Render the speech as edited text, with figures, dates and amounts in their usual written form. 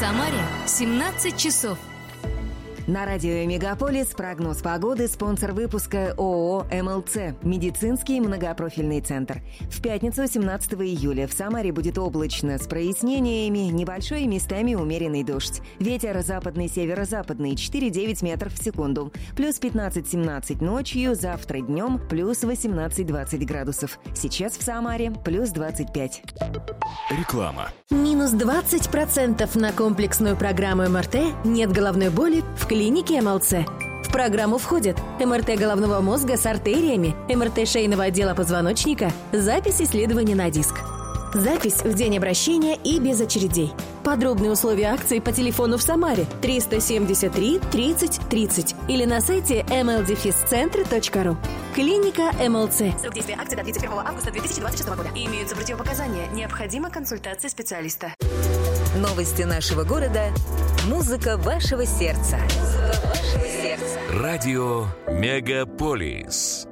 Самаре 17 часов. На радио «Мегаполис» прогноз погоды, спонсор выпуска ООО «МЛЦ» – медицинский многопрофильный центр. В пятницу, 17 июля, в Самаре будет облачно, с прояснениями, небольшой местами умеренный дождь. Ветер западный, северо-западный, 4-9 метров в секунду. Плюс 15-17 ночью, завтра днем плюс 18-20 градусов. Сейчас в Самаре плюс 25. Реклама. Минус 20% на комплексную программу МРТ «Нет головной боли» в клинике МЛЦ. В программу входят МРТ головного мозга с артериями, МРТ шейного отдела позвоночника, запись исследования на диск. Запись в день обращения и без очередей. Подробные условия акции по телефону в Самаре 373 30 30 или на сайте mldefiscentre.ru. Клиника МЛЦ. Срок действия акции до 31 августа 2026 года. Имеются противопоказания. Необходима консультация специалиста. Новости нашего города. Музыка вашего сердца. Радио «Мегаполис».